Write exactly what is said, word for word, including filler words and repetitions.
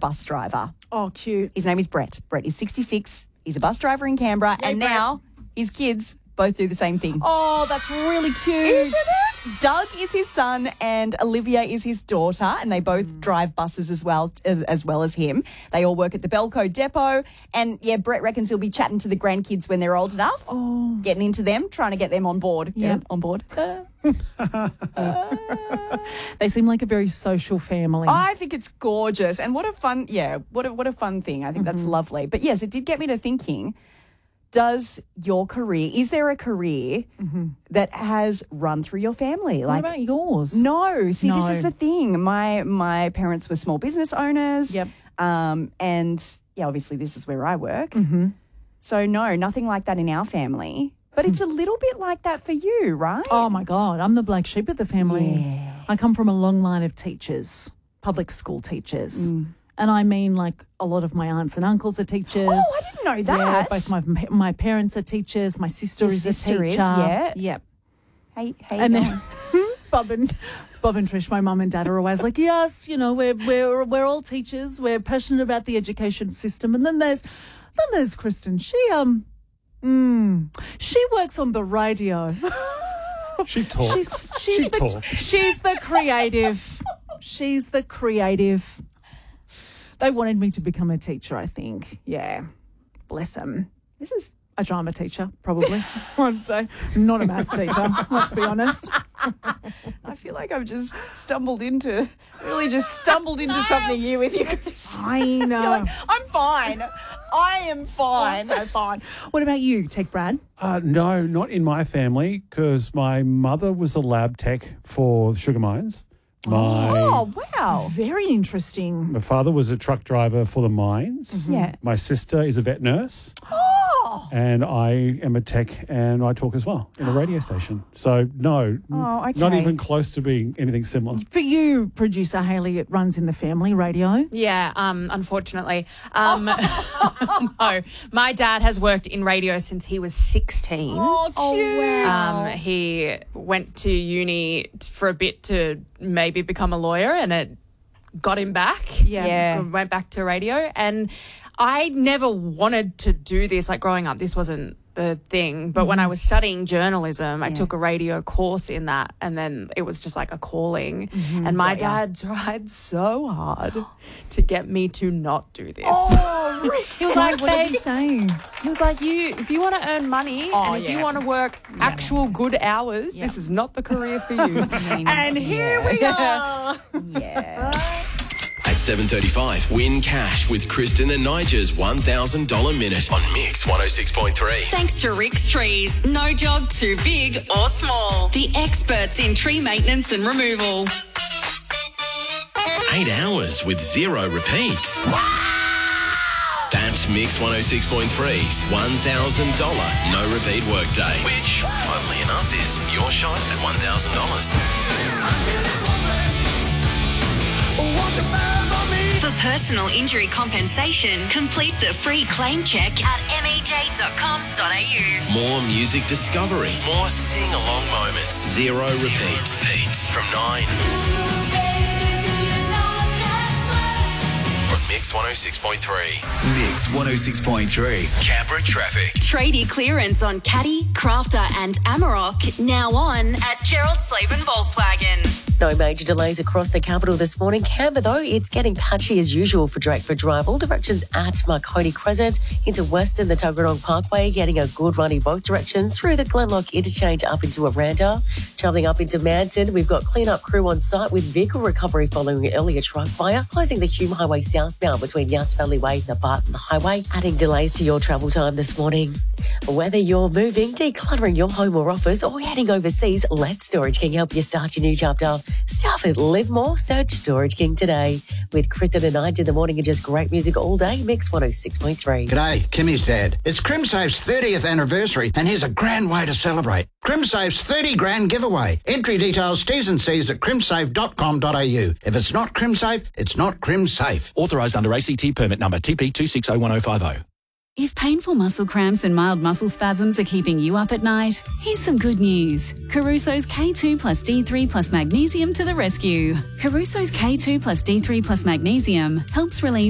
bus driver. Oh, cute. His name is Brett. Brett is sixty-six. He's a bus driver in Canberra, Yay, and Brett. now his kids both do the same thing. Oh, that's really cute. Isn't it? Doug is his son and Olivia is his daughter, and they both mm. drive buses as well as, as well as him. They all work at the Belco depot, and yeah, Brett reckons he'll be chatting to the grandkids when they're old enough, oh. getting into them, trying to get them on board. Yeah, on board. Uh. uh. They seem like a very social family. I think it's gorgeous, and what a fun, yeah, what a, what a fun thing. I think mm-hmm. that's lovely. But yes, it did get me to thinking. Does your career, is there a career mm-hmm. that has run through your family? Like, what about yours? No. See, no. this is the thing. My my parents were small business owners. Yep. Um, and, yeah, obviously this is where I work. Mm-hmm. So, no, nothing like that in our family. But it's a little bit like that for you, right? Oh, my God. I'm the black sheep of the family. Yeah. I come from a long line of teachers, public school teachers. Mm. And I mean, like, a lot of my aunts and uncles are teachers. Oh, I didn't know that. Yeah, both my my parents are teachers. My sister Your is sister a teacher. Is, yeah. Yep. Hey, hey, and then Bob and Bob and Trish, my mum and dad, are always like, yes, you know, we're we're we're all teachers. We're passionate about the education system. And then there's then there's Kristen. She um, mm, she works on the radio. She talks. She's, she's she the, talks. She's the creative. She's the creative. They wanted me to become a teacher, I think. Yeah. Bless them. This is a drama teacher, probably. I'd say. Not a maths teacher, let's be honest. I feel like I've just stumbled into, really just stumbled into something here with you. It's fine. Like, I'm fine. I am fine. I'm so fine. What about you, Tech Brad? Uh, no, not in my family, because my mother was a lab tech for sugar mines. My, oh, wow. Very interesting. My father was a truck driver for the mines. Mm-hmm. Yeah. My sister is a vet nurse. Oh. And I am a tech and I talk as well in a radio station. So, no, oh, okay. not even close to being anything similar. For you, producer Hayley, it runs in the family, radio. Yeah, um, unfortunately. Um, no, my dad has worked in radio since he was sixteen. Oh, cute. Oh, wow. Um, he went to uni for a bit to maybe become a lawyer, and it got him back. Yeah. yeah. Went back to radio. And I never wanted to do this. Like, growing up, this wasn't the thing. But mm-hmm. when I was studying journalism, yeah. I took a radio course in that, and then it was just like a calling. Mm-hmm. And my yeah, dad yeah. tried so hard to get me to not do this. Oh, really? He was like, what did babe, he say? He was like, you, if you want to earn money oh, and if yeah. you want to work yeah. actual good hours, yeah. this is not the career for you. I mean, and here yeah. we are. Yeah. At seven thirty-five, win cash with Kristen and Nigel's one thousand dollars minute on Mix one oh six point three. Thanks to Rick's Trees. No job too big or small. The experts in tree maintenance and removal. Eight hours with zero repeats. Wow! That's Mix one oh six point three's one thousand dollars no repeat workday, which, funnily enough, is your shot at one thousand dollars. For personal injury compensation, complete the free claim check at m e j dot com dot a u. More music discovery, more sing-along moments, zero repeats. repeats from nine. On Mix one oh six point three. Mix one oh six point three. Canberra traffic. Tradie clearance on Caddy, Crafter and Amarok now on at Gerald Slaven Volkswagen. No major delays across the capital this morning. Canberra, though, it's getting patchy as usual for Drakeford Drive. All directions at Marconi Crescent into Western, the Tuggeranong Parkway, getting a good run in both directions through the Glenlock interchange up into Aranda. Travelling up into Manton, we've got clean-up crew on site with vehicle recovery following an earlier truck fire, closing the Hume Highway southbound between Yass Valley Way and the Barton Highway, adding delays to your travel time this morning. Whether you're moving, decluttering your home or office, or heading overseas, let Storage King help you start your new chapter. Start with Live More, search Storage King today. With Kristen and Nige in the morning and just great music all day, Mix one oh six point three. G'day, Kimmy's dad. It's CrimSafe's thirtieth anniversary, and here's a grand way to celebrate. CrimSafe's thirty grand giveaway. Entry details, T's and C's at crimsafe dot com dot a u. If it's not CrimSafe, it's not CrimSafe. Authorised under A C T permit number T P two six zero one zero five zero. If painful muscle cramps and mild muscle spasms are keeping you up at night, here's some good news. Caruso's K two plus D three plus magnesium to the rescue. Caruso's K two plus D three plus magnesium helps relieve